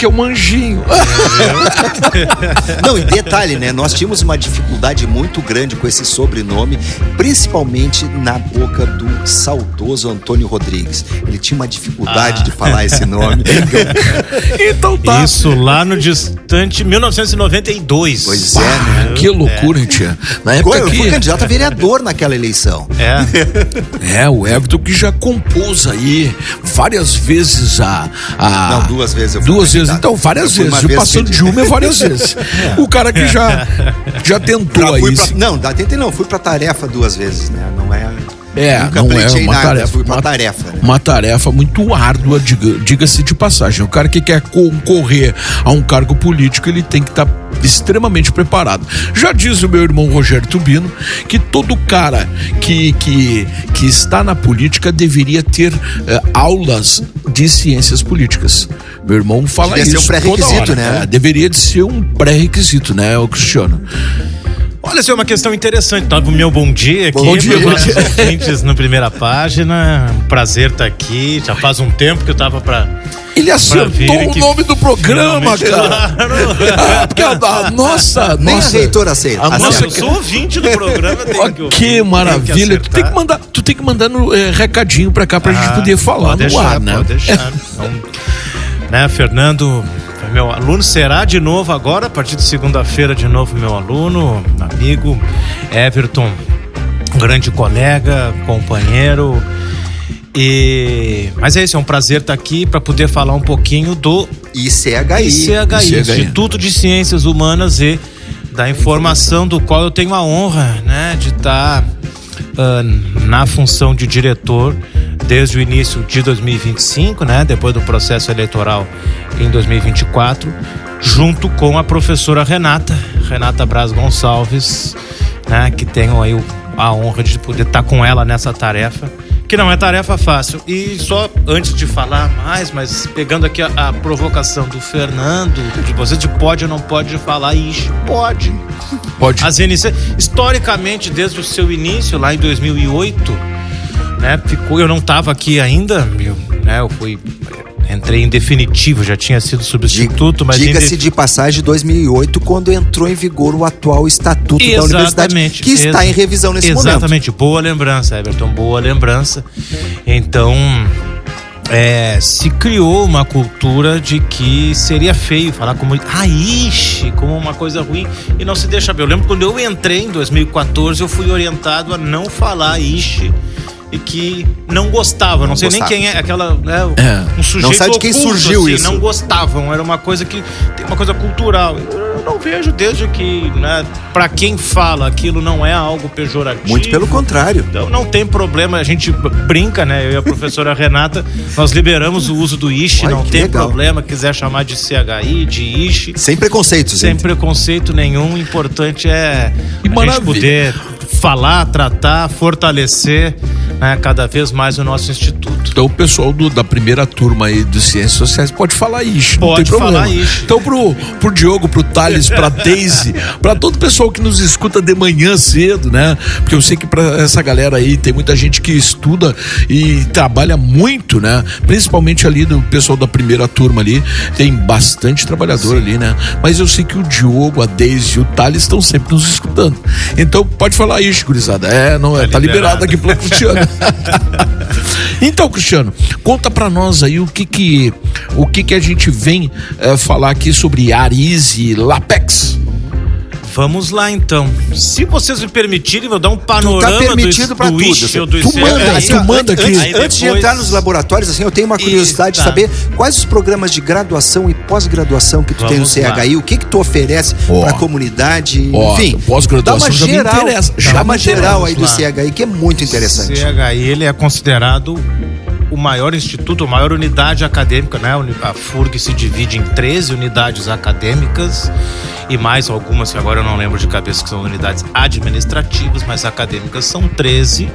que é um anjinho. Não, e detalhe, né? Nós tínhamos uma dificuldade muito grande com esse sobrenome, principalmente na boca do saudoso Antônio Rodrigues. Ele tinha uma dificuldade de falar esse nome. Então tá. Isso lá no distante 1992. Pois é, né? Que loucura, hein, tia? Na época Eu fui candidato a vereador naquela eleição. o Everton que já compôs aí várias vezes Não, 2 vezes eu fui Duas vezes, candidato. então várias vezes. Vez Passando de uma várias vezes. O cara que já tentou aí. Fui pra tarefa 2 vezes, né? Não é... Nunca não pleitei é uma nada, tarefa, fui pra tarefa, né? Uma tarefa muito árdua, diga-se de passagem. O cara que quer concorrer a um cargo político, ele tem que estar extremamente preparado. Já diz o meu irmão Rogério Tubino que todo cara que está na política deveria ter aulas de ciências políticas. Meu irmão fala isso. Deveria ser um pré-requisito, né? Deveria de ser um pré-requisito, né, o Cristiano? Olha, isso é uma questão interessante. Tá, o meu bom dia aqui. Bom dia. Ouvintes na primeira página. Um prazer estar aqui. Já faz um tempo que eu tava pra... Ele acertou o nome do programa, cara. Claro. Porque a nossa... Nem a reitora aceita. Eu sou ouvinte do programa. Que maravilha. Tu tem que mandar recadinho pra cá pra gente poder falar no ar, né? Pode deixar. Então, né, Fernando... Meu aluno será de novo agora, a partir de segunda-feira de novo meu aluno, amigo Everton, um grande colega, companheiro. Mas é isso, é um prazer estar aqui para poder falar um pouquinho do ICHI, Instituto de Ciências Humanas e da Informação, do qual eu tenho a honra, né, de estar na função de diretor desde o início de 2025, né, depois do processo eleitoral em 2024, junto com a professora Renata Braz Gonçalves, né, que tenho aí a honra de poder estar com ela nessa tarefa, que não é tarefa fácil. E só antes de falar mais, mas pegando aqui a provocação do Fernando, de você de pode ou não pode falar, pode. Historicamente, desde o seu início, lá em 2008, né, eu não estava aqui ainda, né, entrei em definitivo, já tinha sido substituto, mas... Diga-se de passagem, 2008, quando entrou em vigor o atual estatuto da universidade, que está em revisão nesse momento. Exatamente, boa lembrança, Everton, boa lembrança. Então, se criou uma cultura de que seria feio falar como uma coisa ruim, e não se deixa bem. Eu lembro quando eu entrei em 2014, eu fui orientado a não falar e que não gostava, não sei nem quem é aquela, né, um sujeito não sabe de quem oculto, surgiu assim, isso. Não gostavam, era uma coisa que tem uma coisa cultural. Eu não vejo desde que, né, pra quem fala aquilo não é algo pejorativo. Muito pelo contrário. Então não tem problema, a gente brinca, né, eu e a professora Renata, nós liberamos o uso do ISHE, não tem problema, quiser chamar de CHI, de ISHE. Sem preconceitos, sem preconceito nenhum, o importante é a gente poder falar, tratar, fortalecer, né, cada vez mais o nosso instituto. Então o pessoal da primeira turma aí de Ciências Sociais pode falar isso, não tem problema. Falar isso. Então pro Diogo, pro Thales, pra Daisy, pra todo o pessoal que nos escuta de manhã cedo, né? Porque eu sei que pra essa galera aí tem muita gente que estuda e trabalha muito, né? Principalmente ali do pessoal da primeira turma ali, tem bastante trabalhador ali, né? Mas eu sei que o Diogo, a Daisy e o Thales estão sempre nos escutando. Então pode falar isso, gurizada. Tá liberado aqui pelo Cristiano. Então, Cristiano, conta pra nós aí o que a gente vem falar aqui sobre Aris e LAPEX. Vamos lá, então. Se vocês me permitirem, vou dar um panorama do ISHE ou do ICHI. Tu manda aqui. Antes de entrar nos laboratórios, assim, eu tenho uma curiosidade de saber quais os programas de graduação e pós-graduação que tu tem no CHI, o que tu oferece pra comunidade, enfim. Pós-graduação já me interessa. Dá uma geral aí do CHI, que é muito interessante. O CHI, ele é considerado o maior instituto, a maior unidade acadêmica, né? A FURG se divide em 13 unidades acadêmicas e mais algumas que agora eu não lembro de cabeça, que são unidades administrativas, mas acadêmicas são 13.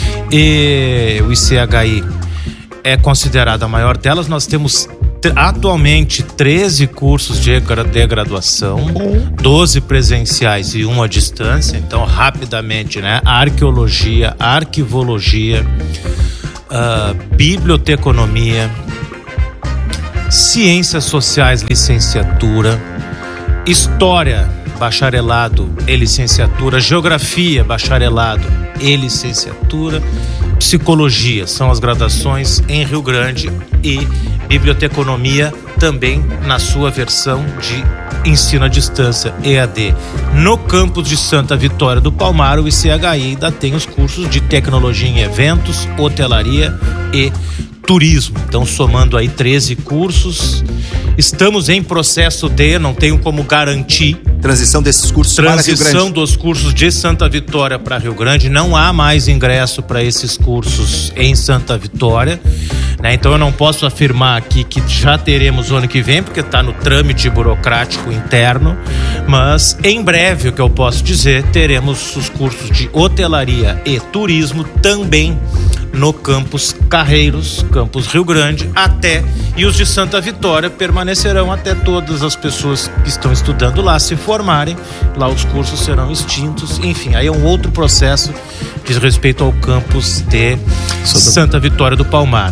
E o ICHI é considerado a maior delas. Nós temos atualmente 13 cursos de graduação, 12 presenciais e 1 à distância. Então, rapidamente, né? Arqueologia, arquivologia, biblioteconomia, Ciências Sociais, licenciatura, História, bacharelado e licenciatura, Geografia, bacharelado e licenciatura, Psicologia, são as graduações em Rio Grande, e Biblioteconomia também na sua versão de ensino à distância, EAD. No campus de Santa Vitória do Palmar, o ICHI ainda tem os cursos de Tecnologia em Eventos, Hotelaria e Turismo. Então, somando aí 13 cursos. Estamos em processo de, não tenho como garantir, transição desses cursos para Rio Grande. Transição dos cursos de Santa Vitória para Rio Grande. Não há mais ingresso para esses cursos em Santa Vitória, né? Então eu não posso afirmar aqui que já teremos o ano que vem, porque está no trâmite burocrático interno, mas em breve, o que eu posso dizer, teremos os cursos de Hotelaria e Turismo também no campus Carreiros, campus Rio Grande, e os de Santa Vitória permanecerão até todas as pessoas que estão estudando lá se formarem. Lá os cursos serão extintos. Enfim, aí é um outro processo diz respeito ao campus de Santa Vitória do Palmar.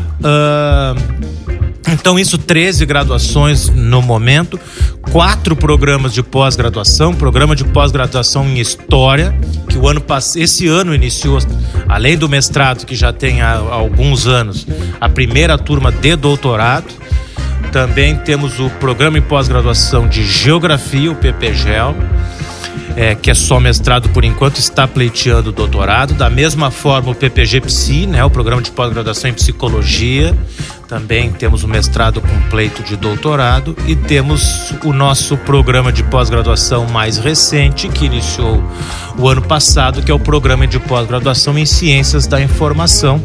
Então isso, 13 graduações no momento, 4 programas de pós-graduação, programa de pós-graduação em História, que esse ano iniciou, além do mestrado que já tem há alguns anos, a primeira turma de doutorado. Também temos o programa em pós-graduação de Geografia, o PPGEL, que é só mestrado por enquanto, está pleiteando o doutorado. Da mesma forma o PPG Psi, né, o programa de pós-graduação em Psicologia. Também temos o mestrado com pleito de doutorado, e temos o nosso programa de pós-graduação mais recente, que iniciou o ano passado, que é o programa de pós-graduação em Ciências da Informação.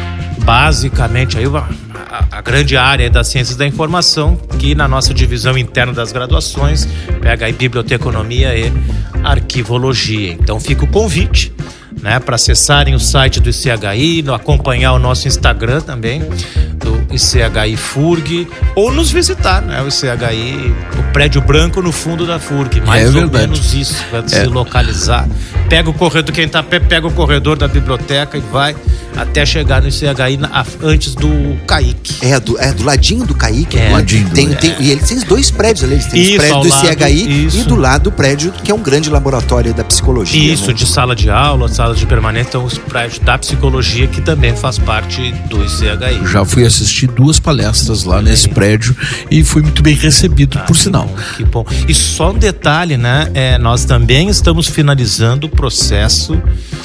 Basicamente, aí a grande área das Ciências da Informação, que na nossa divisão interna das graduações pega aí Biblioteconomia e Arquivologia. Então fica o convite, né, para acessarem o site do ICHI, acompanhar o nosso Instagram também, do ICHI FURG, ou nos visitar, né, o ICHI, o prédio branco no fundo da FURG, mais ou menos isso, para se localizar. Pega o corredor, quem tá a pé, pega o corredor da biblioteca e vai até chegar no ICHI antes do CAIC. Do ladinho do CAIC. Do ladinho. E eles têm 2 prédios ali. Eles têm o prédio do ICHI e do lado o prédio que é um grande laboratório da psicologia. Isso, né? De sala de aula, sala de permanência, então os prédios da psicologia, que também faz parte do ICHI. Já fui assistir 2 palestras lá nesse prédio e fui muito bem recebido, por sinal. Que bom. E só um detalhe, né? Nós também estamos finalizando o processo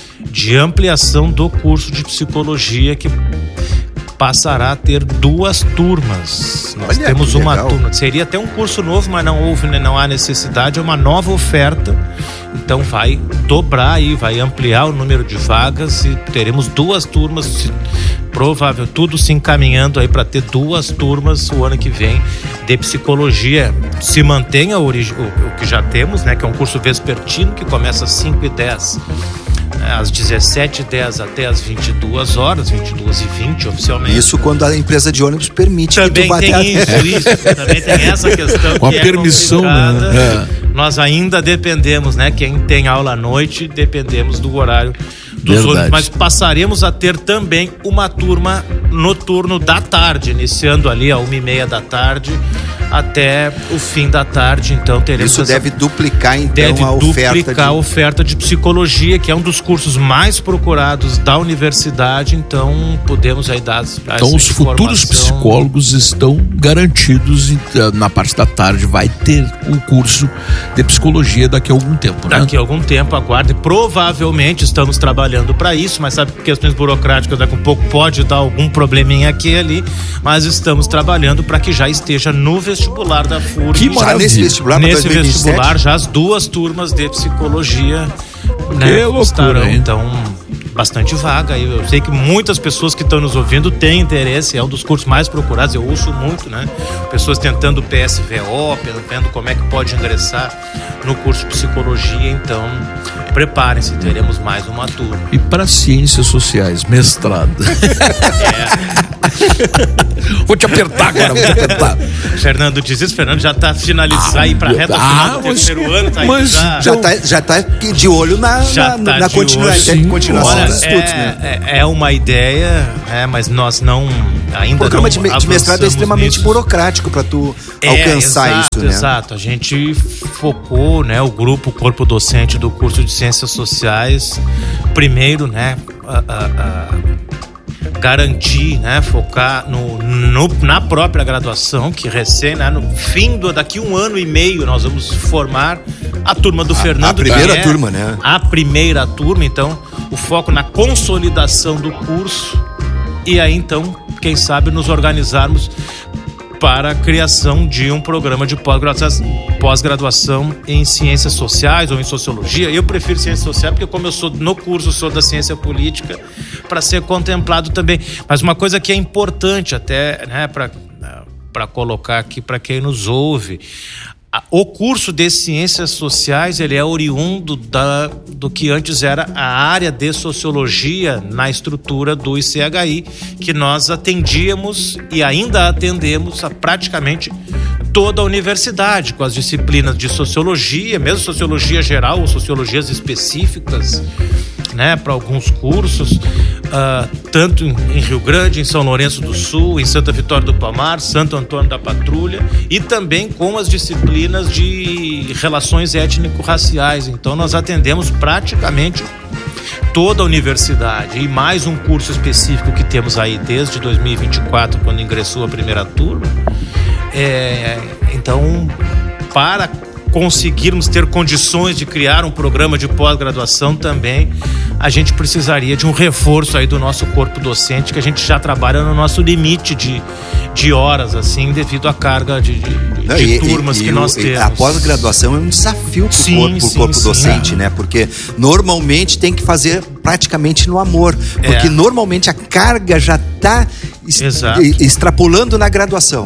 de ampliação do curso de psicologia, que passará a ter 2 turmas. Nós temos uma turma, seria até um curso novo, mas não há necessidade, é uma nova oferta. Então vai dobrar e vai ampliar o número de vagas, e teremos 2 turmas, provável, tudo se encaminhando aí para ter 2 turmas o ano que vem de psicologia. Se mantenha o que já temos, né, que é um curso vespertino que começa às 5h10. Às 17h10 até às 22 horas, 22h20 oficialmente. Isso quando a empresa de ônibus permite. Também que tu tem isso. Também tem essa questão. Com a permissão, né? Nós ainda dependemos, né? Quem tem aula à noite, dependemos do horário dos ônibus. Mas passaremos a ter também uma turma noturno da tarde, iniciando ali às 1h30 da tarde até o fim da tarde. Então teremos. Isso deve duplicar então a oferta de psicologia, que é um dos cursos mais procurados da universidade. Então podemos aí dar então os futuros psicólogos estão garantidos. Na parte da tarde vai ter o curso de psicologia daqui a algum tempo, né? Daqui a algum tempo, aguarde. Provavelmente estamos trabalhando para isso, mas sabe que questões burocráticas daqui a um pouco pode dar algum probleminha aqui e ali, mas estamos trabalhando para que já esteja no vestibular da FURG. Que maravilha. Nesse vestibular já as 2 turmas de psicologia, né, que loucura, estarão, hein? Então bastante vaga. Eu sei que muitas pessoas que estão nos ouvindo têm interesse, é um dos cursos mais procurados, eu ouço muito, né? Pessoas tentando PSVO, vendo como é que pode ingressar no curso de psicologia. Então preparem-se, teremos mais uma turma. E para Ciências Sociais, mestrado? Vou te apertar agora, vou te apertar. Fernando diz isso, Fernando já está finalizando aí para a reta final do terceiro ano. Já tá de olho na continuação. dos estudos, né? É uma ideia, mas nós não ainda. O programa de mestrado é extremamente burocrático para tu alcançar isso, né? Exato. A gente focou, né, o grupo, o corpo docente do curso de Ciências Sociais, primeiro, né, garantir, né, focar na própria graduação, que no fim daqui 1 ano e meio nós vamos formar a turma do Fernando. A primeira turma, né? A primeira turma, então, o foco na consolidação do curso e aí, então, quem sabe nos organizarmos para a criação de um programa de pós-graduação em ciências sociais ou em sociologia. Eu prefiro ciências sociais porque, como eu sou no curso, sou da ciência política, para ser contemplado também. Mas uma coisa que é importante até, né, para colocar aqui para quem nos ouve, o curso de ciências sociais, ele é oriundo do que antes era a área de sociologia na estrutura do ICHI, que nós atendíamos e ainda atendemos a praticamente toda a universidade, com as disciplinas de sociologia, mesmo sociologia geral ou sociologias específicas, né, para alguns cursos, tanto em Rio Grande, em São Lourenço do Sul, em Santa Vitória do Palmar, Santo Antônio da Patrulha, e também com as disciplinas de relações étnico-raciais. Então nós atendemos praticamente toda a universidade, e mais um curso específico que temos aí desde 2024, quando ingressou a primeira turma. Então, para conseguirmos ter condições de criar um programa de pós-graduação também, a gente precisaria de um reforço aí do nosso corpo docente, que a gente já trabalha no nosso limite de horas, assim, devido à carga de turmas que nós temos. A pós-graduação é um desafio para o corpo docente, né? Porque normalmente tem que fazer praticamente no amor, porque normalmente a carga já está extrapolando na graduação.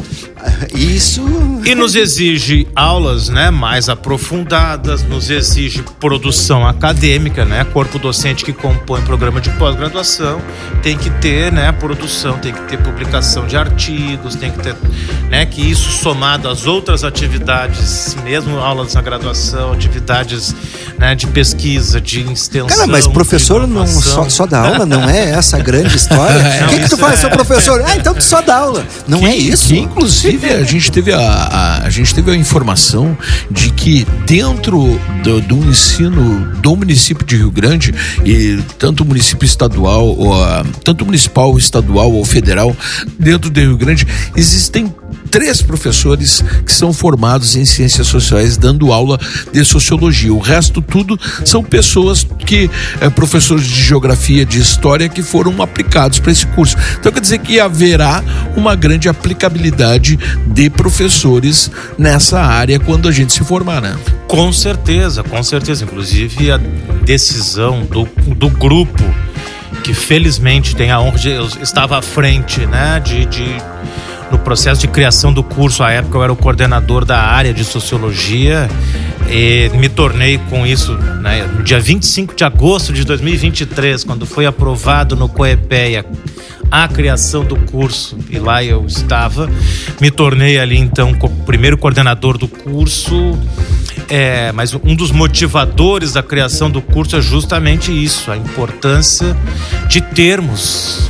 E nos exige aulas, né, mais aprofundadas, nos exige produção acadêmica, né? Corpo docente que compõe programa de pós-graduação tem que ter, né, produção, tem que ter publicação de artigos, tem que ter, né, que isso somado às outras atividades, mesmo aulas na graduação, atividades, né, de pesquisa, de extensão. Cara, mas professor não só dá aula, não é essa a grande história? O que tu faz, seu professor? Então tu só dá aula. Não é isso? Que, inclusive, a gente teve a informação de que dentro do ensino do município de Rio Grande, e tanto município estadual, tanto municipal, estadual ou federal, dentro de Rio Grande, existem 3 professores que são formados em ciências sociais dando aula de sociologia. O resto tudo são pessoas que, professores de geografia, de história, que foram aplicados para esse curso. Então quer dizer que haverá uma grande aplicabilidade de professores nessa área quando a gente se formar, né? Com certeza. Inclusive a decisão do grupo, que felizmente tem a honra de eu estava à frente, né, no processo de criação do curso. À época eu era o coordenador da área de sociologia e me tornei com isso, né, no dia 25 de agosto de 2023, quando foi aprovado no COEPEA a criação do curso, e lá eu estava, me tornei ali então o primeiro coordenador do curso. Mas um dos motivadores da criação do curso é justamente isso, a importância de termos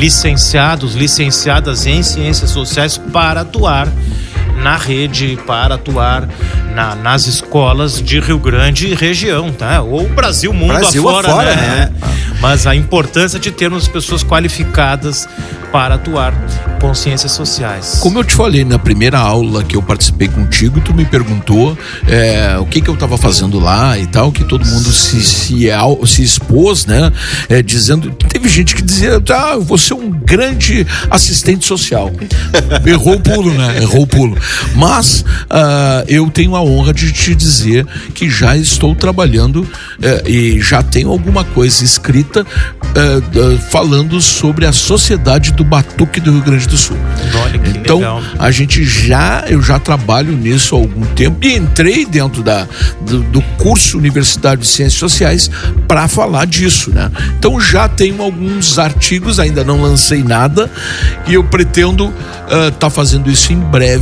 licenciadas em ciências sociais para atuar na rede, para atuar nas escolas de Rio Grande e região, tá? Ou Brasil, mundo afora, né? Mas a importância de termos pessoas qualificadas para atuar com ciências sociais. Como eu te falei na primeira aula que eu participei contigo, tu me perguntou o que eu estava fazendo lá e tal, que todo mundo se expôs, né? Dizendo, teve gente que dizia, eu vou ser um grande assistente social. Errou o pulo, né? Mas eu tenho a honra de te dizer que já estou trabalhando e já tenho alguma coisa escrita falando sobre a sociedade do Batuque do Rio Grande do Sul. Olha, que então, legal. Eu já trabalho nisso há algum tempo e entrei dentro do curso universitário de Ciências Sociais para falar disso, né? Então já tenho alguns artigos, ainda não lancei nada, e eu pretendo estar fazendo isso em breve,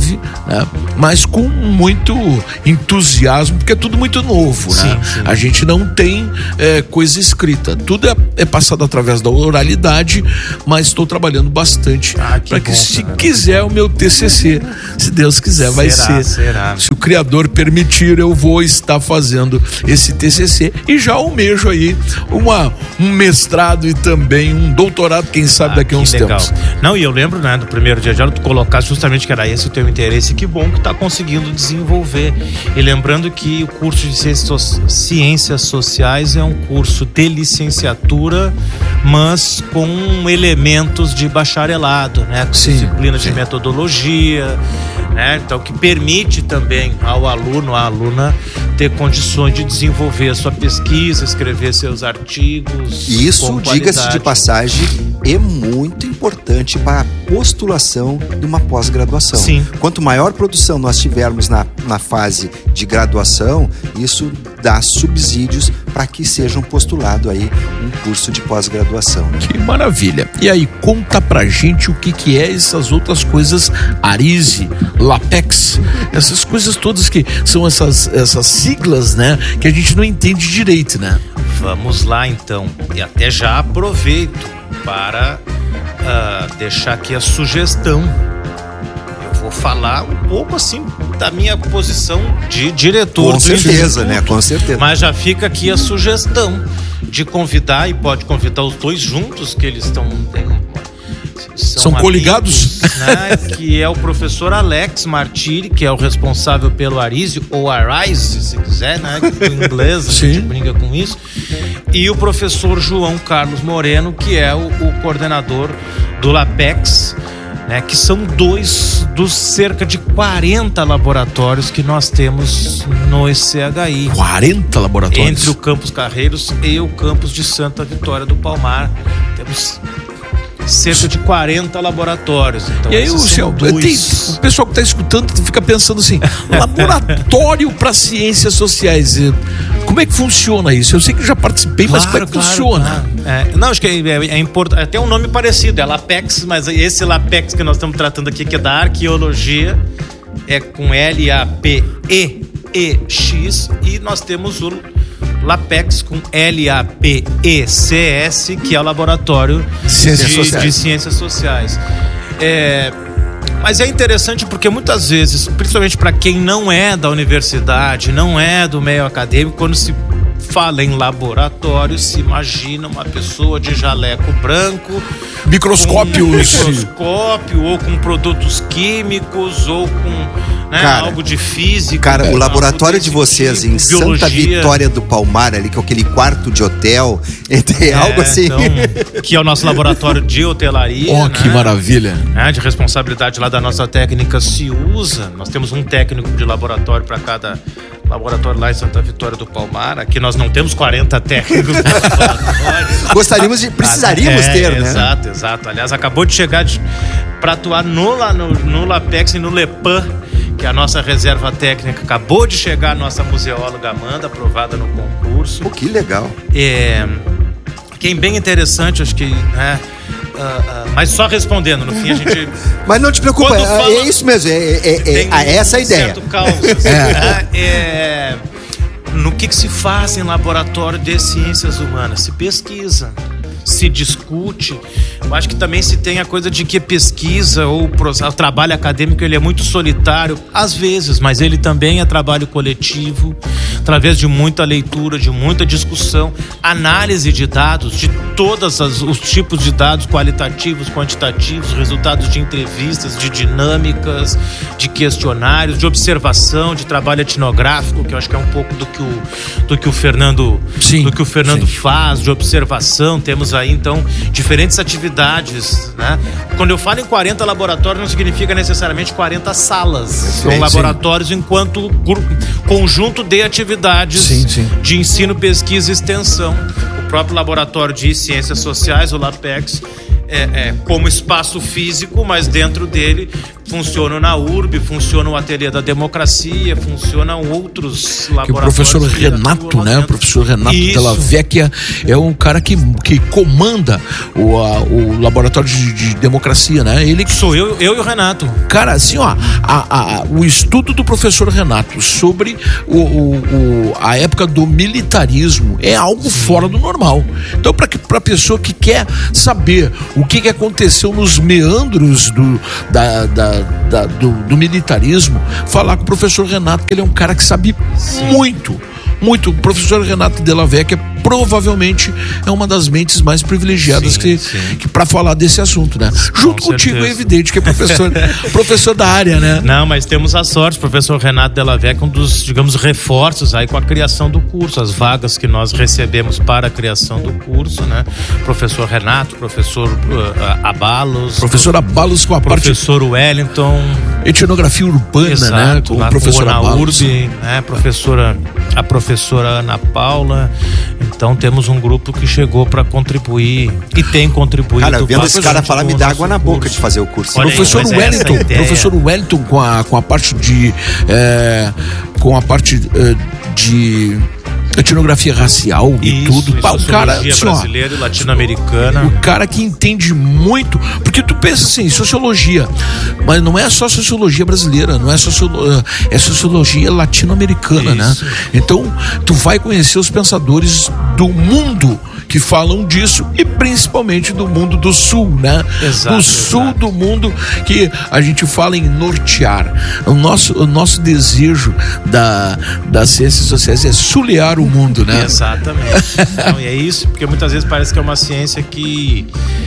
né? Mas com muito entusiasmo, porque é tudo muito novo, né? Sim. A gente não tem coisa escrita, tudo é passado através da oralidade, mas estou trabalhando bastante para que, se quiser, o meu TCC, se Deus quiser, vai ser. Se o Criador permitir, eu vou estar fazendo esse TCC e já almejo aí um mestrado e também um doutorado, quem sabe daqui a uns tempos. Não, e eu lembro, né, do primeiro dia de aula, tu colocaste justamente que era esse o teu interesse, que bom que está conseguindo desenvolver. E lembrando que o curso de Ciências Sociais é um curso de licenciatura, mas com elementos de bacharelado, né? Com disciplinas de metodologia, né? Então, que permite também ao aluno, à aluna, ter condições de desenvolver a sua pesquisa, escrever seus artigos. Isso, diga-se de passagem, é muito importante para a postulação de uma pós-graduação. Sim. Quanto maior produção nós tivermos na fase de graduação, isso dá subsídios para que sejam postulado aí um curso de pós-graduação. Né? Que maravilha! E aí, conta pra gente o que é essas outras coisas, Arise, LAPEX, essas coisas todas que são essas siglas, né? Que a gente não entende direito, né? Vamos lá então, e até já aproveito para deixar aqui a sugestão. Eu vou falar um pouco assim da minha posição de diretor. Com certeza, né? Com certeza. Mas já fica aqui a sugestão de convidar, e pode convidar os dois juntos, que eles são coligados, né? Que é o professor Alex Martiri, que é o responsável pelo Arise, ou Arise, se quiser, né? Em inglês a gente brinca com isso. E o professor João Carlos Moreno, que é o coordenador do LAPEX, né? Que são dois dos cerca de 40 laboratórios que nós temos no ECHI. 40 laboratórios? Entre o Campus Carreiros e o campus de Santa Vitória do Palmar. Temos cerca de 40 laboratórios. Então, e aí, o pessoal que está escutando fica pensando assim: laboratório para ciências sociais, como é que funciona isso? Eu sei que eu já participei, mas como é que funciona? Não, acho que é importante. Até um nome parecido, é LAPEX, mas esse LAPEX que nós estamos tratando aqui, que é da arqueologia, é com LAPEX, e nós temos o LAPEX com LAPECS, que é o Laboratório de Ciências Sociais. Mas é interessante porque muitas vezes, principalmente para quem não é da universidade, não é do meio acadêmico, quando se fala em laboratório, se imagina uma pessoa de jaleco branco, microscópio ou com produtos químicos, ou com algo de física. Cara, o laboratório de vocês em biologia. Santa Vitória do Palmar, ali, que é aquele quarto de hotel, é algo assim. Então, que é o nosso laboratório de hotelaria. Que maravilha. De responsabilidade lá da nossa técnica Ciusa. Nós temos um técnico de laboratório para cada laboratório lá em Santa Vitória do Palmar. Aqui nós não temos 40 técnicos no laboratório. Precisaríamos ter, né? Exato. Aliás, acabou de chegar para atuar no LAPEX e no LEPAN, que é a nossa reserva técnica. Acabou de chegar a nossa museóloga Amanda, aprovada no concurso. Que legal. Que é bem interessante, acho que, mas só respondendo, no fim a gente... Mas não te preocupa, é isso mesmo, é essa a ideia. Certo caos, no que se faz em laboratório de ciências humanas? Se pesquisa, se discute. Eu acho que também se tem a coisa de que pesquisa ou o trabalho acadêmico, ele é muito solitário, às vezes, mas ele também é trabalho coletivo, através de muita leitura, de muita discussão, análise de dados, de todos os tipos de dados, qualitativos, quantitativos, resultados de entrevistas, de dinâmicas, de questionários, de observação, de trabalho etnográfico, que eu acho que é um pouco do que o Fernando faz, de observação. Temos aí, então, diferentes atividades, né? Quando eu falo em 40 laboratórios, não significa necessariamente 40 salas. São laboratórios enquanto conjunto de atividades de ensino, pesquisa e extensão. O próprio Laboratório de Ciências Sociais, o LAPEX, como espaço físico, mas dentro dele funciona na URB, funciona o Ateliê da Democracia, funcionam outros laboratórios. Que o professor Renato, né? O professor Renato Della Vecchia é um cara que comanda o laboratório de democracia, né? Ele que... Sou eu e o Renato. Cara, assim, ó, o estudo do professor Renato sobre a época do militarismo é algo fora do normal. Então, para pessoa que quer saber o que aconteceu nos meandros do militarismo, falar com o professor Renato, que ele é um cara que sabe muito. O professor Renato Della Vecchia provavelmente é uma das mentes mais privilegiadas que para falar desse assunto, né? Junto contigo, é evidente que é professor da área, né? Não, mas temos a sorte, professor Renato Della Vecchia, um dos, digamos, reforços aí com a criação do curso, as vagas que nós recebemos para a criação do curso, né? Professor Renato, professor Abalos. Professor Abalos com a professor Wellington. Etnografia urbana, exato, né? Com o professor Abalos. Né? A professora Ana Paula. Então temos um grupo que chegou para contribuir e tem contribuído. Cara, vendo esse cara falar, me dá água na boca de fazer o curso. Professor Wellington com a parte de etnografia racial e tudo. O cara brasileira e latino-americana. O cara que entende muito, porque tu pensa assim, sociologia, mas não é só sociologia brasileira, não é é sociologia latino-americana, né? Então, tu vai conhecer os pensadores do mundo que falam disso e principalmente do mundo do sul, né? Do sul do mundo, que a gente fala em nortear. O nosso desejo das ciências sociais é sulear o mundo, né? Exatamente. Não, e é isso, porque muitas vezes parece que é uma ciência que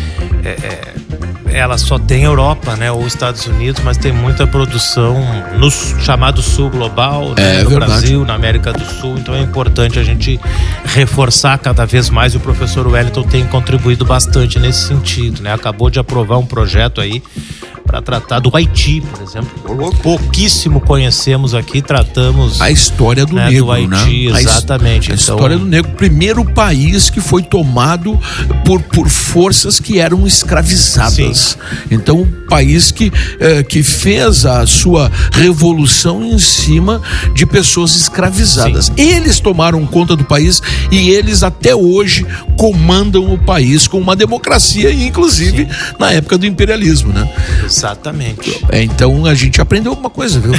ela só tem Europa, né, ou Estados Unidos, mas tem muita produção no chamado sul global, né, no Brasil, na América do Sul. Então é importante a gente reforçar cada vez mais, e o professor Wellington tem contribuído bastante nesse sentido, né? Acabou de aprovar um projeto aí para tratar do Haiti, por exemplo. Pouquíssimo conhecemos aqui, tratamos a história do negro, do Haiti, né? Exatamente. A história do negro, primeiro país que foi tomado por forças que eram escravizadas. Sim. Então, um país que fez a sua revolução em cima de pessoas escravizadas. Sim. Eles tomaram conta do país e eles até hoje comandam o país com uma democracia, inclusive na época do imperialismo, né? Exatamente. Então a gente aprendeu alguma coisa, viu?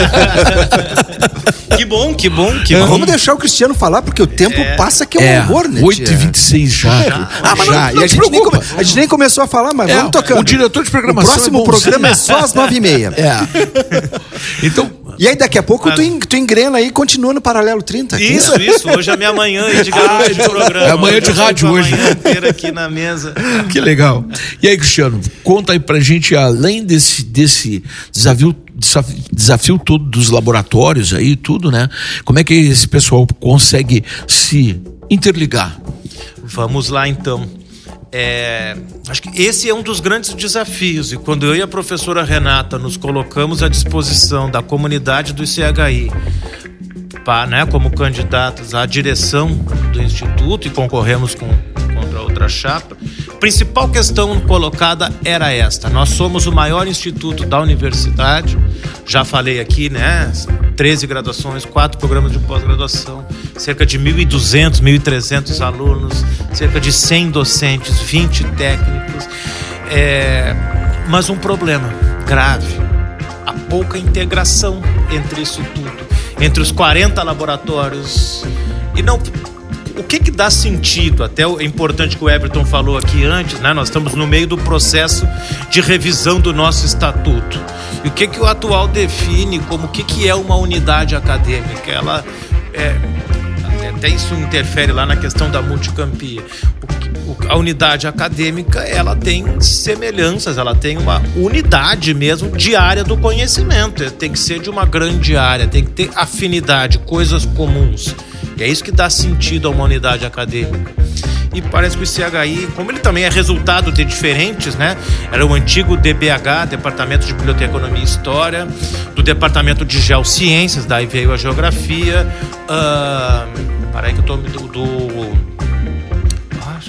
Que bom. Vamos deixar o Cristiano falar, porque o tempo passa que é um horror, né? 8h26 já. Mas não, e a gente nem começou a falar, mas vamos tocando. O diretor de programação. O próximo programa é só às 9h30. Então. E aí daqui a pouco tu engrena aí e continua no Paralelo 30. Isso. Hoje é minha manhã de garoto de programa. É a manhã de rádio hoje. Manhã inteira aqui na mesa. Que legal. E aí, Cristiano, conta aí pra gente, além desse desafio todo dos laboratórios aí, tudo, né? Como é que esse pessoal consegue se interligar? Vamos lá, então. Acho que esse é um dos grandes desafios, e quando eu e a professora Renata nos colocamos à disposição da comunidade do ICHI, né, como candidatos à direção do Instituto, e concorremos contra outra chapa, a principal questão colocada era esta: nós somos o maior instituto da universidade, já falei aqui, né? 13 graduações, 4 programas de pós-graduação, cerca de 1.200, 1.300 alunos, cerca de 100 docentes, 20 técnicos. Mas um problema grave: a pouca integração entre isso tudo, entre os 40 laboratórios. E não... O que dá sentido? Até é importante que o Everton falou aqui antes, né? Nós estamos no meio do processo de revisão do nosso estatuto. E o que o atual define como o que é uma unidade acadêmica? Ela até isso interfere lá na questão da multicampia. A unidade acadêmica, ela tem semelhanças, ela tem uma unidade mesmo de área do conhecimento. Tem que ser de uma grande área, tem que ter afinidade, coisas comuns. E é isso que dá sentido a uma unidade acadêmica. E parece que o ICHI, como ele também é resultado de diferentes, né? Era o antigo DBH, Departamento de Biblioteconomia e História, do Departamento de Geociências, daí veio a Geografia,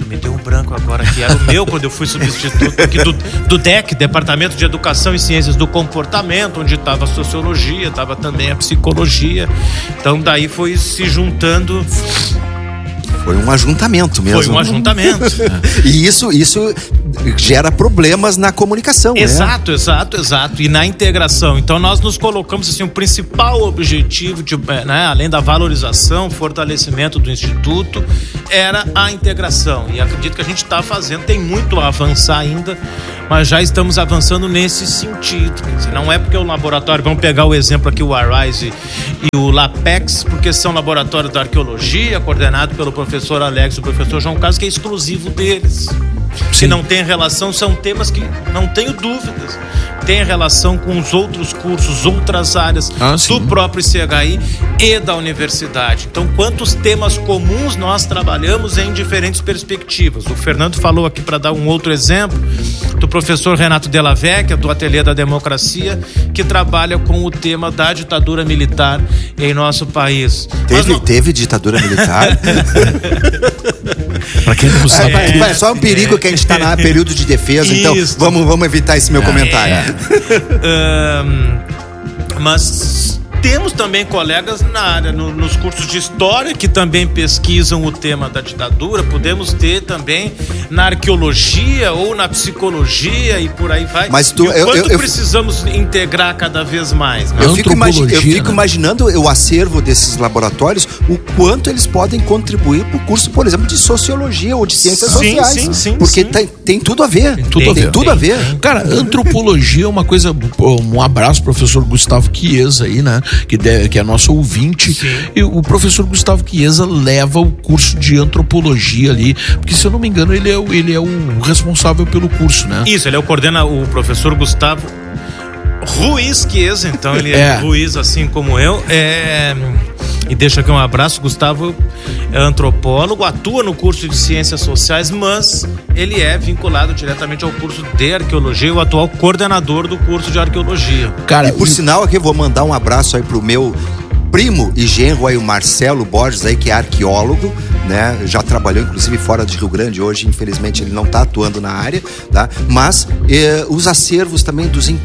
me deu um branco agora, que era o meu quando eu fui substituto aqui do DEC, Departamento de Educação e Ciências do Comportamento, onde estava a sociologia, estava também a psicologia. Então daí foi se juntando. Foi um ajuntamento mesmo. Foi um ajuntamento. E isso gera problemas na comunicação, exato, né? Exato. E na integração. Então nós nos colocamos assim, o principal objetivo, né, além da valorização, fortalecimento do Instituto, era a integração. E acredito que a gente está fazendo, tem muito a avançar ainda, mas já estamos avançando nesse sentido. Quer dizer, não é porque o laboratório, vamos pegar o exemplo aqui, o Arise e o LAPEX, porque são laboratórios da arqueologia, coordenado pelo professor Alex e o professor João Carlos, que é exclusivo deles. Se não tem relação, são temas que, não tenho dúvidas, tem relação com os outros cursos, outras áreas do próprio ICHI e da universidade. Então, quantos temas comuns nós trabalhamos em diferentes perspectivas. O Fernando falou aqui, para dar um outro exemplo, do professor Renato Della Vecchia, do Ateliê da Democracia, que trabalha com o tema da ditadura militar em nosso país. Teve ditadura militar? Para quem não sabe. É só um perigo que a gente está no período de defesa, então vamos evitar esse meu comentário. Mas temos também colegas na área, nos cursos de história, que também pesquisam o tema da ditadura. Podemos ter também na arqueologia ou na psicologia e por aí vai. Mas precisamos integrar cada vez mais, né? Eu fico imaginando o acervo desses laboratórios, o quanto eles podem contribuir para o curso, por exemplo, de sociologia ou de ciências sociais. Sim, porque tem tudo a ver. Tem tudo a ver. Cara, antropologia é uma coisa. Um abraço, professor Gustavo Chiesa aí, né? Que é nosso ouvinte. Sim. E o professor Gustavo Chiesa leva o curso de antropologia ali, porque se eu não me engano ele é o responsável pelo curso, né? Isso, ele coordena o professor Gustavo Ruiz Chiesa, então ele é Ruiz assim como eu. E deixa aqui um abraço. Gustavo é antropólogo, atua no curso de Ciências Sociais, mas ele é vinculado diretamente ao curso de Arqueologia, o atual coordenador do curso de Arqueologia. Cara, e por sinal aqui eu vou mandar um abraço aí pro meu primo e genro aí, o Marcelo Borges aí, que é arqueólogo, né? Já trabalhou inclusive fora de Rio Grande, hoje infelizmente ele não está atuando na área, tá? Mas os acervos também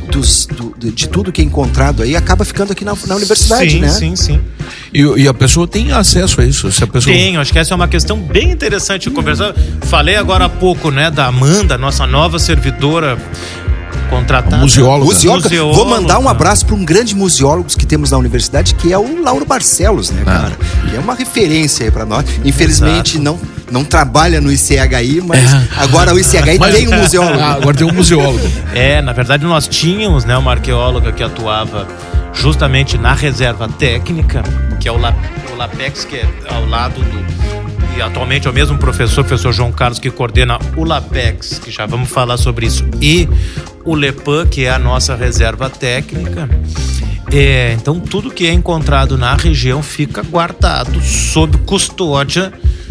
de tudo que é encontrado aí acaba ficando aqui na universidade, né? Sim. E a pessoa tem acesso a isso? Tem, acho que essa é uma questão bem interessante de conversar. Falei agora há pouco, né, da Amanda, nossa nova servidora contratada. Museóloga. Vou mandar um abraço para um grande museólogo que temos na universidade, que é o Lauro Barcelos, né, cara? Que é uma referência aí para nós. Infelizmente não trabalha no ICHI, mas agora o ICHI tem um museólogo. Agora tem um museólogo. Na verdade nós tínhamos, né, uma arqueóloga que atuava justamente na reserva técnica, que é o LAPEX, que é ao lado e atualmente é o mesmo professor João Carlos, que coordena o LAPEX, que já vamos falar sobre isso, e o LEPAN, que é a nossa reserva técnica. Então tudo que é encontrado na região fica guardado sob custódia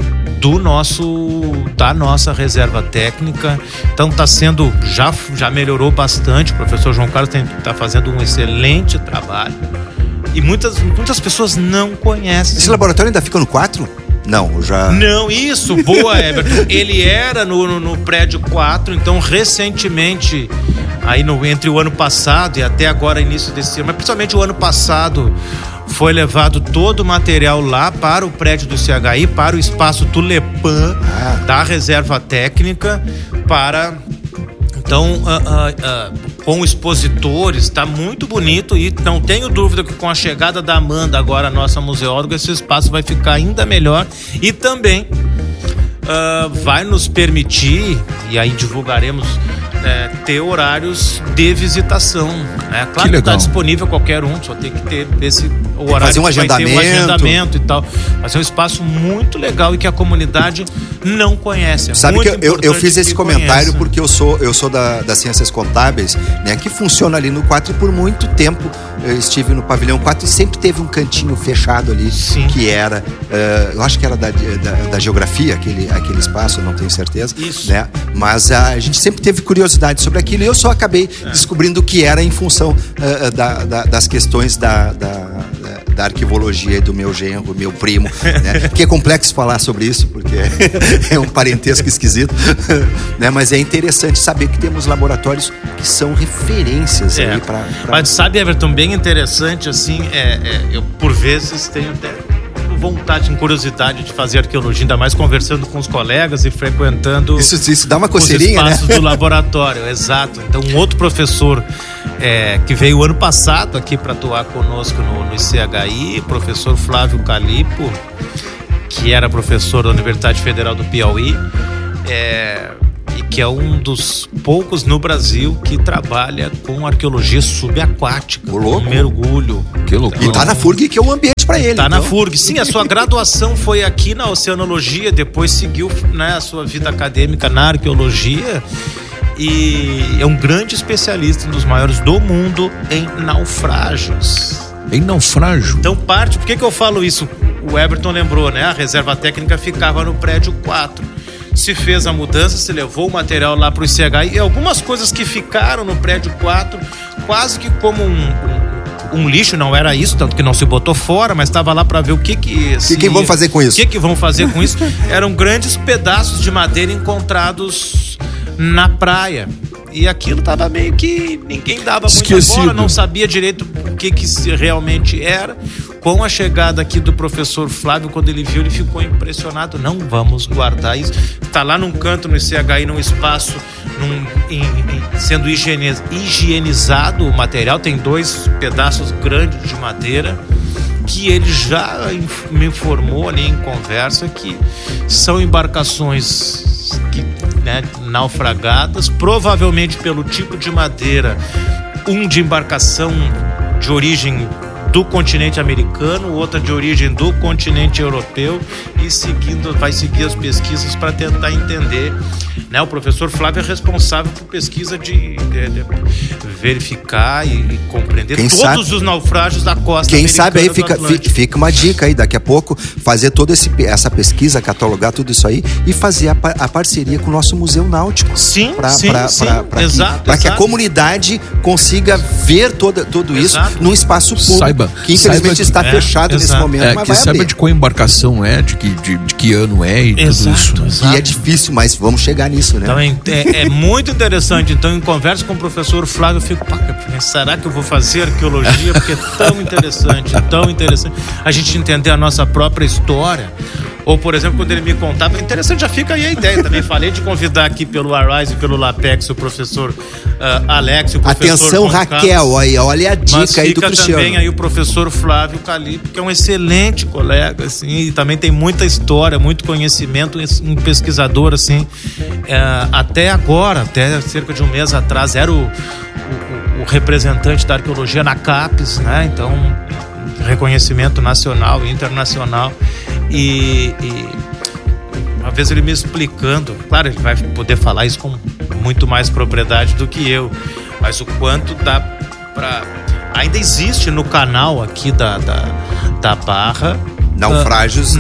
da nossa reserva técnica. Então está sendo, já melhorou bastante. O professor João Carlos está fazendo um excelente trabalho e muitas pessoas não conhecem. Esse laboratório ainda fica no 4? Não, isso, boa, Everton. Ele era no prédio 4, então recentemente, aí entre o ano passado e até agora, início desse ano, mas principalmente o ano passado, foi levado todo o material lá para o prédio do ICHI, para o espaço do LEPAN, da reserva técnica, então, com expositores, está muito bonito, e não tenho dúvida que com a chegada da Amanda, agora a nossa museóloga, esse espaço vai ficar ainda melhor e também vai nos permitir, e aí divulgaremos, ter horários de visitação, né? Claro que está disponível qualquer um, só tem que ter esse horário, fazer um agendamento e tal. Mas é um espaço muito legal e que a comunidade não conhece. Sabe que eu fiz esse comentário porque eu sou das ciências contábeis, né? Que funciona ali no 4 e por muito tempo eu estive no pavilhão 4 e sempre teve um cantinho fechado ali. Sim. Que era, eu acho que era da geografia, aquele espaço, eu não tenho certeza. Isso. Né? Mas a gente sempre teve curiosidade sobre aquilo e eu só acabei descobrindo que era em função das questões da arquivologia e do meu genro, meu primo, né? Que é complexo falar sobre isso, porque é um parentesco esquisito, né? Mas é interessante saber que temos laboratórios que são referências aí para... Mas sabe, Everton, bem interessante, assim, eu por vezes tenho até vontade, curiosidade de fazer arqueologia, ainda mais conversando com os colegas e frequentando isso dá uma coceirinha, os espaços, né? Do laboratório, exato. Então, um outro professor que veio ano passado aqui para atuar conosco no ICHI, professor Flávio Calipo, que era professor da Universidade Federal do Piauí, e que é um dos poucos no Brasil que trabalha com arqueologia subaquática, com mergulho. Que loucura. E tá na FURG, que é o ambiente para ele. Tá então. Na FURG. Sim, a sua graduação foi aqui na oceanologia, depois seguiu, né, a sua vida acadêmica na arqueologia, e é um grande especialista, um dos maiores do mundo em naufrágios. Em naufrágio? Então por que eu falo isso? O Everton lembrou, né? A reserva técnica ficava no prédio 4. Se fez a mudança, se levou o material lá para o ICHI, e algumas coisas que ficaram no prédio 4, quase que como um lixo, não era isso, tanto que não se botou fora, mas estava lá para ver o que vão fazer com isso. O que vão fazer com isso? Eram grandes pedaços de madeira encontrados na praia. E aquilo estava meio que ninguém dava muita bola, não sabia direito o que realmente era. Com a chegada aqui do professor Flávio, quando ele viu, ele ficou impressionado. Não vamos guardar isso. Está lá num canto no ICHI, num espaço, sendo higienizado o material. Tem 2 pedaços grandes de madeira que ele já me informou ali em conversa que são embarcações naufragadas, provavelmente pelo tipo de madeira, de embarcação de origem do continente americano, outra de origem do continente europeu, e vai seguir as pesquisas para tentar entender, né? O professor Flávio é responsável por pesquisa de verificar e compreender todos os naufrágios da costa americana. Quem sabe aí fica uma dica aí, daqui a pouco, fazer toda essa pesquisa, catalogar tudo isso aí e fazer a parceria com o nosso Museu Náutico. Sim, para que a comunidade consiga ver tudo isso num espaço público, que infelizmente está fechado nesse momento, mas que saiba de qual embarcação de que ano e tudo isso. E é difícil, mas vamos chegar nisso, né? Então é muito interessante. Então, em conversa com o professor Flávio, eu fico, será que eu vou fazer arqueologia? Porque é tão interessante a gente entender a nossa própria história. Ou, por exemplo, quando ele me contava, interessante, já fica aí a ideia também. Falei de convidar aqui pelo Arise e pelo LAPEX o professor Alex, o professor Atenção, Raquel, olha a dica aí do Cristiano. Mas fica também aí o professor Flávio Calipo, que é um excelente colega, assim, e também tem muita história, muito conhecimento, um pesquisador, assim, até agora, até cerca de um mês atrás, era o representante da arqueologia na CAPES, né? Então, reconhecimento nacional e internacional. E uma vez ele me explicando, claro, ele vai poder falar isso com muito mais propriedade do que eu, mas o quanto dá para... Ainda existe no canal aqui da Barra naufrágios,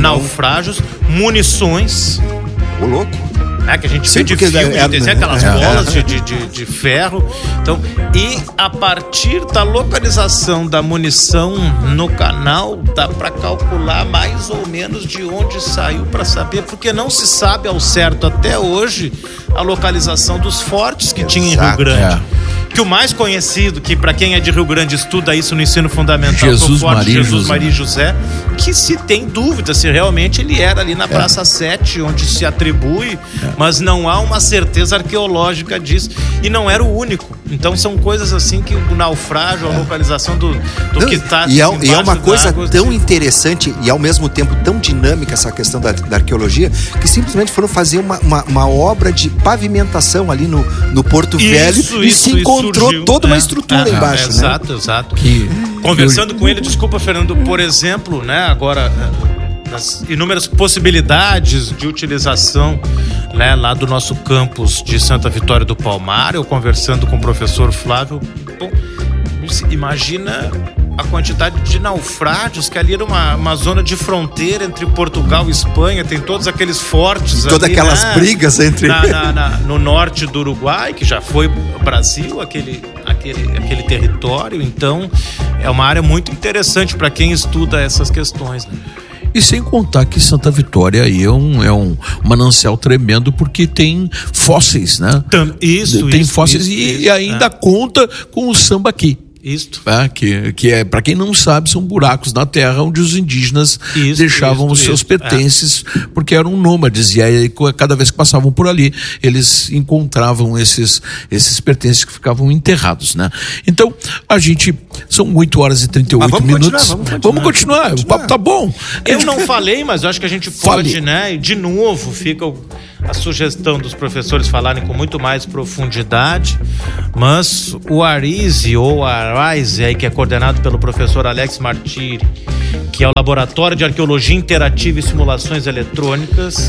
munições. Ô, louco. Que a gente vê de filme, aquelas bolas de ferro. Então, e a partir da localização da munição no canal, dá para calcular mais ou menos de onde saiu, para saber, porque não se sabe ao certo até hoje a localização dos fortes que tinha em Rio Grande. Que o mais conhecido, que para quem é de Rio Grande estuda isso no ensino fundamental, Jesus Maria e José, que se tem dúvida se realmente ele era ali na Praça 7, onde se atribui, mas não há uma certeza arqueológica disso, e não era o único. Então são coisas assim que o naufrágio, a localização do que está... E é uma coisa tão interessante e ao mesmo tempo tão dinâmica essa questão da arqueologia, que simplesmente foram fazer uma obra de pavimentação ali no Porto Velho e se encontrou surgiu, toda uma estrutura embaixo. Exato. Conversando com ele, desculpa, Fernando, por exemplo, né, agora... das inúmeras possibilidades de utilização, né, lá do nosso campus de Santa Vitória do Palmar, eu conversando com o professor Flávio, imagina a quantidade de naufrágios, que ali era uma zona de fronteira entre Portugal e Espanha, tem todos aqueles fortes todas ali, aquelas brigas entre... no norte do Uruguai, que já foi Brasil, aquele território. Então é uma área muito interessante para quem estuda essas questões, né? E sem contar que Santa Vitória aí é um manancial tremendo, porque tem fósseis, né? Tem fósseis e ainda conta com o samba aqui. Isto. Que é, para quem não sabe, são buracos na terra onde os indígenas deixavam os seus pertences, porque eram nômades, e aí cada vez que passavam por ali, eles encontravam esses pertences que ficavam enterrados, né? Então, são 8 horas e 38 minutos. Vamos continuar, o papo tá bom. Eu não falei, mas eu acho que a gente pode, né? E de novo, fica a sugestão dos professores falarem com muito mais profundidade, mas o ARISE ou ARISE, aí, que é coordenado pelo professor Alex Martiri, que é o Laboratório de Arqueologia Interativa e Simulações Eletrônicas,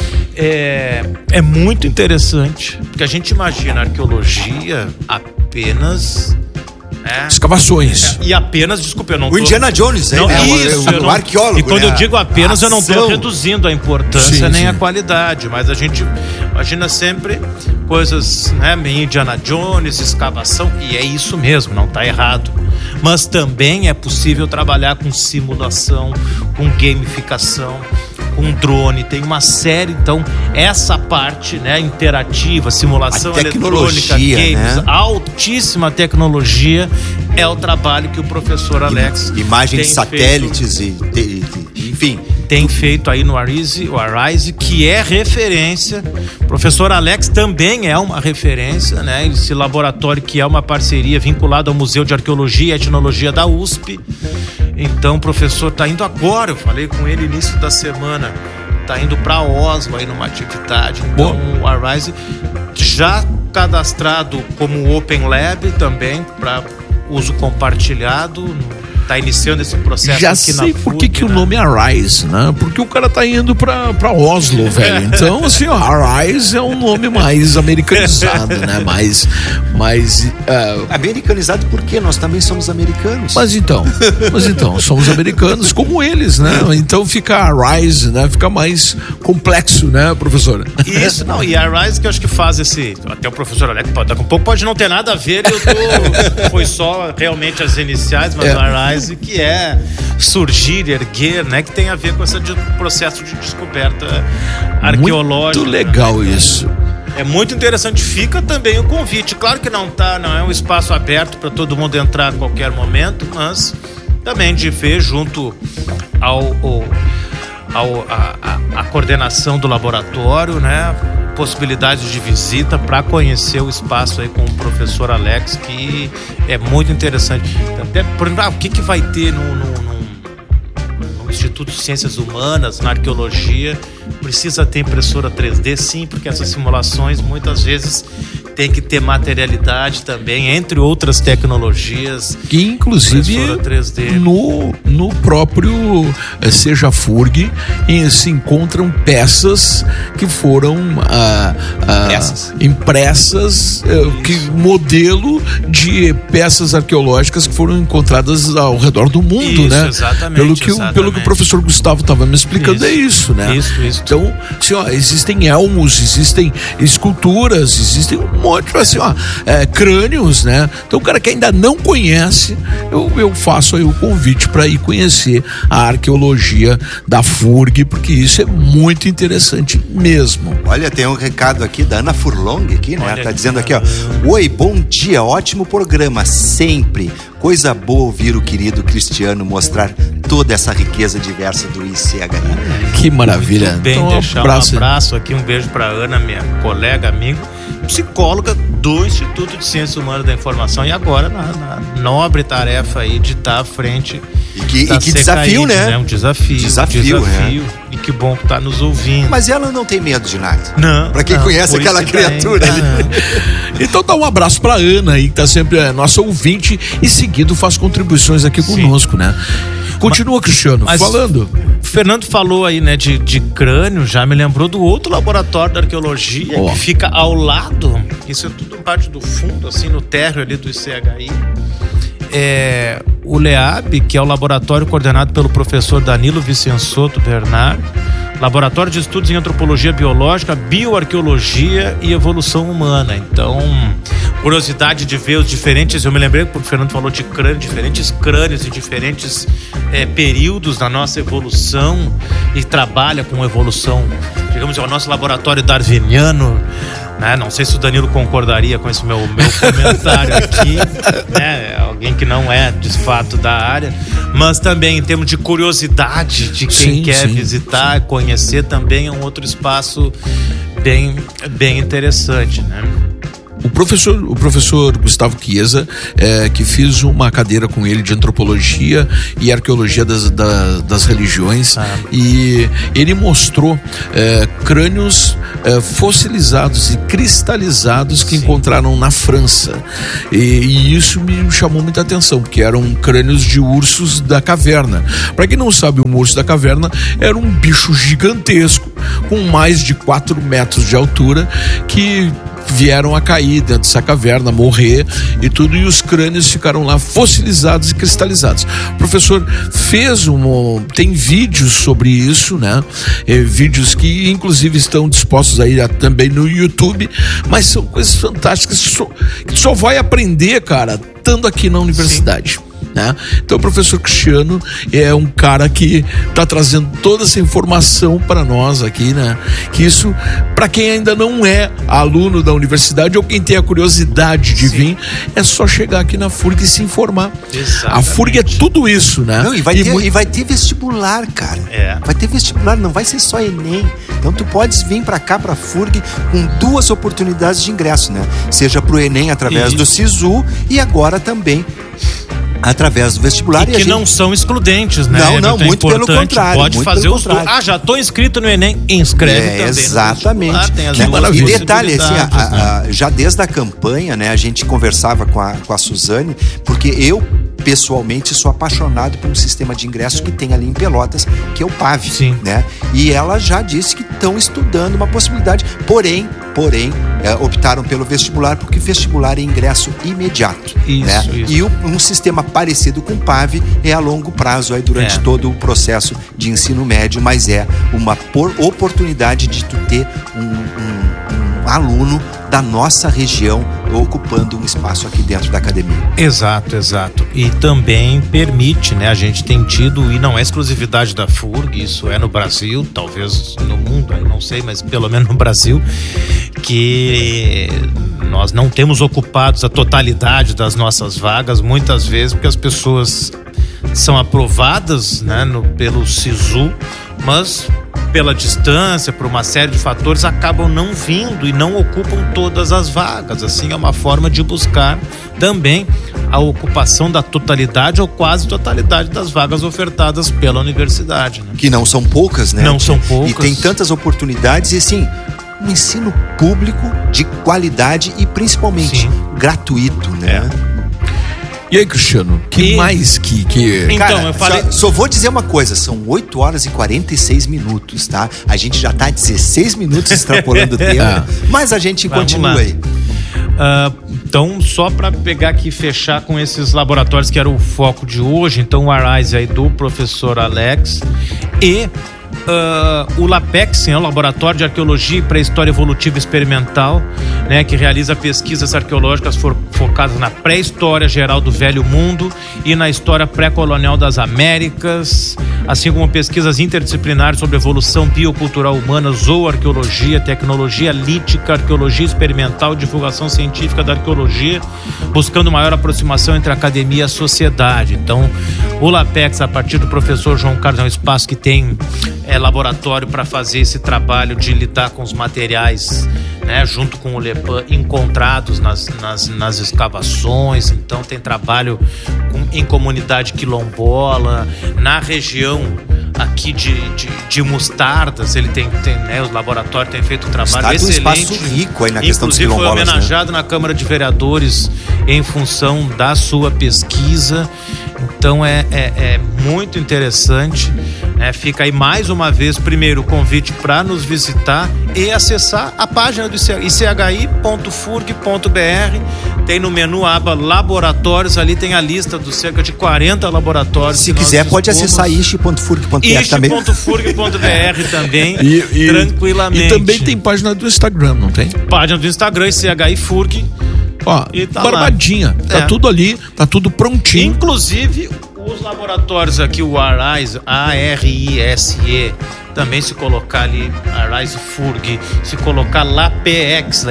é muito interessante, porque a gente imagina a arqueologia apenas... escavações. E apenas, desculpa, eu não tô... O Indiana Jones, o arqueólogo. E quando eu digo apenas, eu não estou reduzindo a importância nem a qualidade, mas a gente imagina sempre coisas, né, Indiana Jones, escavação, e é isso mesmo, não está errado. Mas também é possível trabalhar com simulação, com gamificação, com drone, tem uma série, então essa parte, né, interativa, simulação eletrônica, games, né? Altíssima tecnologia é o trabalho que o professor Alex imagens de satélites enfim, tem feito aí no ARISE, que é referência. O professor Alex também é uma referência, né? Esse laboratório que é uma parceria vinculada ao Museu de Arqueologia e Etnologia da USP. Então o professor está indo agora, eu falei com ele no início da semana, está indo para Oslo aí numa atividade. Então o ARISE já cadastrado como Open Lab também para uso compartilhado. Tá iniciando esse processo já aqui na sei por que né? o nome é ARISE, né? Porque o cara tá indo pra Oslo, velho. Então, assim, ARISE é um nome mais americanizado, né? Mais americanizado porque nós também somos americanos. Mas então, somos americanos como eles, né? Então fica ARISE, né? Fica mais complexo, né, professora? Isso, não, e a ARISE que eu acho que faz até o professor Alex, daqui a pouco pode não ter nada a ver, foi só realmente as iniciais, mas a ARISE que é surgir, erguer, né? Que tem a ver com esse processo de descoberta arqueológica. Muito legal, né? Isso. É muito interessante. Fica também o convite. Claro que não é um espaço aberto para todo mundo entrar a qualquer momento, mas também de ver junto a coordenação do laboratório, né? Possibilidades de visita para conhecer o espaço aí com o professor Alex, que é muito interessante. Até, por exemplo, o que vai ter no Instituto de Ciências Humanas, na arqueologia? Precisa ter impressora 3D? Sim, porque essas simulações muitas vezes tem que ter materialidade também, entre outras tecnologias. Que inclusive no próprio Sejafurg se encontram peças que foram impressas, modelo de peças arqueológicas que foram encontradas ao redor do mundo, isso, né? Exatamente. Pelo que o professor Gustavo estava me explicando, é isso, né? Isso. Então, assim, existem elmos, existem esculturas, existem um monte, assim, crânios, né? Então, o cara que ainda não conhece, eu faço aí o convite para ir conhecer a arqueologia da FURG, porque isso é muito interessante mesmo. Olha, tem um recado aqui da Ana Furlong aqui, né? Tá dizendo aqui, ó: oi, bom dia, ótimo programa, sempre. Coisa boa ouvir o querido Cristiano mostrar toda essa riqueza diversa do ICHI. Que maravilha. Muito bem, então, deixar um abraço aqui, um beijo para Ana, minha colega, amigo, psicóloga do Instituto de Ciências Humanas da Informação, e agora na nobre tarefa aí de estar à frente. E que desafio, né? Um desafio. É. E que bom que tá nos ouvindo. Mas ela não tem medo de nada. Não. Pra quem conhece aquela criatura ali. Então dá um abraço pra Ana aí, que tá sempre nossa ouvinte e seguido faz contribuições aqui conosco, né? Continua, Cristiano, falando. O Fernando falou aí, né, de crânio, já me lembrou do outro laboratório de arqueologia que fica ao lado, isso é tudo parte do fundo, assim, no térreo ali do ICHI. o LEAB, que é o laboratório coordenado pelo professor Danilo Vicençotto Bernard, Laboratório de Estudos em Antropologia Biológica, Bioarqueologia e Evolução Humana. Então, curiosidade de ver os diferentes... Eu me lembrei que o Fernando falou de diferentes crânios e diferentes períodos da nossa evolução, e trabalha com evolução, digamos, é o nosso laboratório darwiniano, né? Não sei se o Danilo concordaria com esse meu comentário aqui, né? Alguém que não é de fato da área, mas também em termos de curiosidade de quem quer visitar, conhecer, também é um outro espaço bem interessante, né? O professor Gustavo Chiesa, que fiz uma cadeira com ele de antropologia e arqueologia das religiões, e ele mostrou crânios fossilizados e cristalizados que encontraram na França, e isso me chamou muita atenção, porque eram crânios de ursos da caverna. Para quem não sabe, um urso da caverna era um bicho gigantesco com mais de 4 metros de altura, que vieram a cair dentro dessa caverna, morrer e tudo, e os crânios ficaram lá fossilizados e cristalizados. O professor tem vídeos sobre isso, né? Vídeos que inclusive estão dispostos aí também no YouTube, mas são coisas fantásticas que só vai aprender, cara, estando aqui na universidade. Né? Então o professor Cristiano é um cara que está trazendo toda essa informação para nós aqui, né? Que isso, para quem ainda não é aluno da universidade ou quem tem a curiosidade de vir, é só chegar aqui na FURG e se informar. Exatamente. A FURG é tudo isso, né? Não, e vai ter vestibular, cara. Vai ter vestibular, não vai ser só Enem. Então tu podes vir para cá, para a FURG, com 2 oportunidades de ingresso, né? Seja pro Enem através do SISU e agora também através do vestibular. E que não são excludentes, né? Não, muito pelo contrário. Pode fazer os dois. Já estou inscrito no Enem, inscreve também. Exatamente. E detalhe, assim, já desde a campanha, né, a gente conversava com a Suzane, porque eu pessoalmente sou apaixonado por um sistema de ingresso que tem ali em Pelotas, que é o PAV, né? E ela já disse que estão estudando uma possibilidade, porém, optaram pelo vestibular, porque vestibular é ingresso imediato, né? E um sistema parecido com o PAV é a longo prazo, aí durante todo o processo de ensino médio, mas é uma oportunidade de tu ter um aluno da nossa região ocupando um espaço aqui dentro da academia. Exato. E também permite, né? A gente tem tido, e não é exclusividade da FURG, isso é no Brasil, talvez no mundo, eu não sei, mas pelo menos no Brasil, que nós não temos ocupados a totalidade das nossas vagas, muitas vezes porque as pessoas são aprovadas, né, pelo SISU, mas pela distância, por uma série de fatores, acabam não vindo e não ocupam todas as vagas. Assim, é uma forma de buscar também a ocupação da totalidade ou quase totalidade das vagas ofertadas pela universidade, né? Que não são poucas, né? Não são poucas. E tem tantas oportunidades e, assim, um ensino público de qualidade e principalmente gratuito, né? E aí, Cristiano, mais que... Então, cara, eu falei... Só vou dizer uma coisa, são 8 horas e 46 minutos, tá? A gente já tá 16 minutos extrapolando o tempo, mas a gente continua aí. Então, só para pegar aqui e fechar com esses laboratórios que era o foco de hoje, então o Arise aí do professor Alex e o LAPEX, o Laboratório de Arqueologia e Pré-História Evolutiva Experimental, né, que realiza pesquisas arqueológicas focadas na pré-história geral do Velho Mundo e na história pré-colonial das Américas, assim como pesquisas interdisciplinares sobre evolução biocultural humana, zooarqueologia, tecnologia lítica, arqueologia experimental, divulgação científica da arqueologia, buscando maior aproximação entre a academia e a sociedade. Então, o LAPEX, a partir do professor João Carlos, é um espaço que tem laboratório para fazer esse trabalho de lidar com os materiais, né, junto com o LEPAN, encontrados nas escavações. Então tem trabalho em comunidade quilombola, na região aqui de Mostardas, ele tem né, os laboratórios têm feito um trabalho excelente. Um espaço rico aí na questão dos quilombolas. Inclusive foi homenageado, né, na Câmara de Vereadores em função da sua pesquisa. Então é muito interessante, né? Fica aí mais uma vez, primeiro, o convite para nos visitar e acessar a página do ichi.furg.br. tem no menu a aba laboratórios, ali tem a lista dos cerca de 40 laboratórios. Se quiser pode acessar ishi.furg.br também. ishi.furg.br também, tranquilamente. E também tem página do Instagram, não tem? Página do Instagram, CHI Furg. Ó, tá barbadinha, tá tudo ali, tá tudo prontinho. Inclusive os laboratórios aqui, o ARISE, ARISE, também se colocar ali, ARISE Furg, se colocar LAPEX,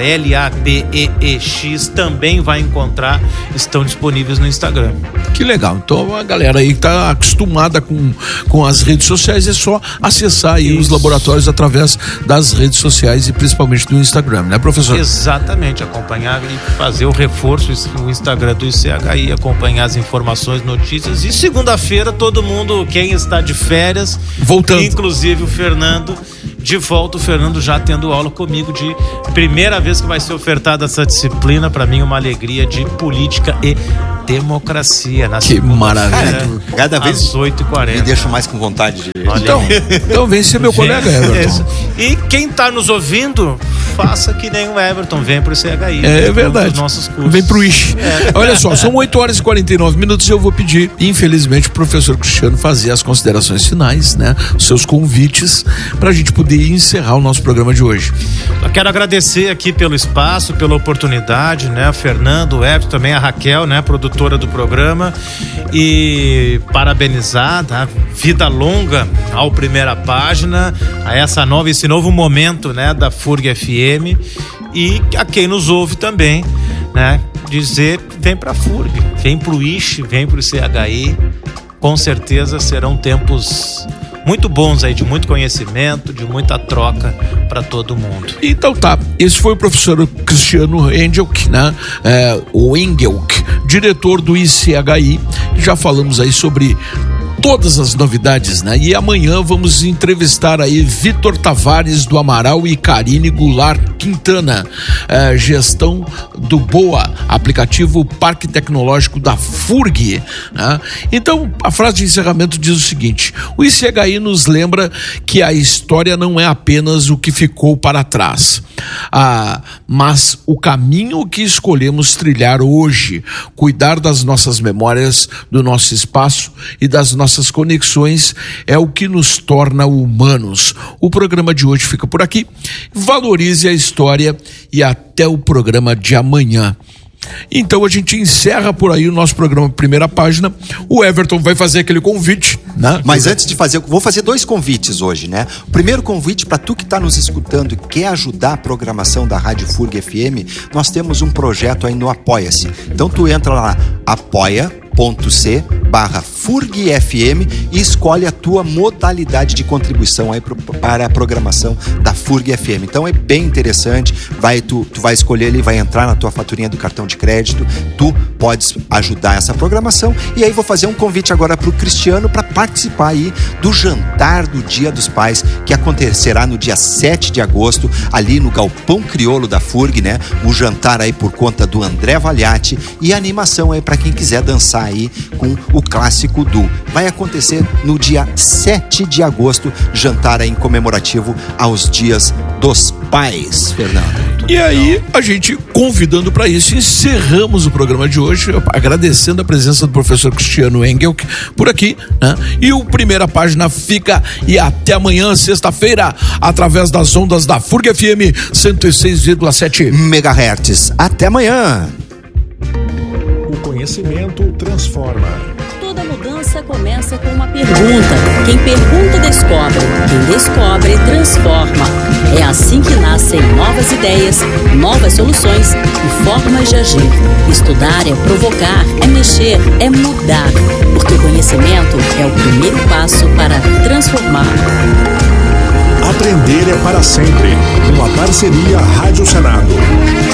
LAPEEX, também vai encontrar, estão disponíveis no Instagram. Que legal, então a galera aí que tá acostumada com as redes sociais, é só acessar aí os laboratórios através das redes sociais e principalmente do Instagram, né, professor? Exatamente, acompanhar e fazer o reforço, o Instagram do ICHI, acompanhar as informações, notícias, e segunda-feira todo mundo, quem está de férias, voltando, inclusive o Fernando, de volta, o Fernando já tendo aula comigo, de primeira vez que vai ser ofertada essa disciplina, para mim uma alegria, de política e democracia. Que maravilha. Cada vez às 8h40. Me deixa mais com vontade de... Então vem ser meu colega Everton. E quem tá nos ouvindo, faça que nem o Everton, vem pro CHI. É verdade. Nossos cursos. Vem pro ishi. Olha só, são 8h49 e eu vou pedir, infelizmente, pro professor Cristiano fazer as considerações finais, né? Os seus convites, pra gente poder encerrar o nosso programa de hoje. Eu quero agradecer aqui pelo espaço, pela oportunidade, né? O Fernando, o Everton, também a Raquel, né? Produtora do programa, e parabenizar, tá? Vida longa ao Primeira Página, a esse novo momento, né? Da Furg FM, e a quem nos ouve também, né? Dizer, vem pra Furg, vem pro ishi, vem pro CHI, com certeza serão tempos muito bons aí, de muito conhecimento, de muita troca para todo mundo. Então tá, esse foi o professor Cristiano Engelk, né? O Engelk, diretor do ICHI. Já falamos aí sobre todas as novidades, né? E amanhã vamos entrevistar aí Vitor Tavares do Amaral e Karine Goulart Quintana, gestão do BOA, aplicativo Parque Tecnológico da Furg, né? Então, a frase de encerramento diz o seguinte: o ICHI nos lembra que a história não é apenas o que ficou para trás, mas o caminho que escolhemos trilhar hoje, cuidar das nossas memórias, do nosso espaço e das nossas conexões é o que nos torna humanos. O programa de hoje fica por aqui. Valorize a história e até o programa de amanhã. Então a gente encerra por aí o nosso programa Primeira Página. O Everton vai fazer aquele convite, né? Mas antes de fazer, vou fazer 2 convites hoje, né? O primeiro convite para tu que está nos escutando e quer ajudar a programação da Rádio Furg FM, nós temos um projeto aí no Apoia-se. Então tu entra lá, apoia.c/FurgFM e escolhe a tua modalidade de contribuição aí para a programação da Furg FM. Então é bem interessante, tu vai escolher ali, vai entrar na tua faturinha do cartão de crédito, tu podes ajudar essa programação. E aí vou fazer um convite agora para o Cristiano para participar aí do jantar do Dia dos Pais, que acontecerá no dia 7 de agosto, ali no Galpão Crioulo da Furg, né? O jantar aí por conta do André Valiati, e a animação aí para quem quiser dançar aí com o clássico Du. Vai acontecer no dia 7 de agosto, jantar aí em comemorativo aos Dias dos Pais, Fernando. E aí, a gente convidando para isso, encerramos o programa de hoje, agradecendo a presença do professor Cristiano Engelk por aqui, né? E o Primeira Página fica, e até amanhã, sexta-feira, através das ondas da Furg FM 106,7 MHz. Até amanhã! O conhecimento transforma. Toda mudança começa com uma pergunta. Quem pergunta, descobre. Quem descobre, transforma. É assim que nascem novas ideias, novas soluções e formas de agir. Estudar é provocar, é mexer, é mudar. Porque o conhecimento é o primeiro passo para transformar. Aprender é para sempre. Uma parceria Rádio Senado.